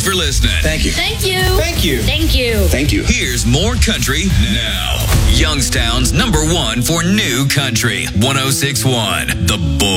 for listening. Thank you. Thank you. Thank you. Thank you. Thank you. Here's more country now. Youngstown's #1 for new country. 106.1 The Bull.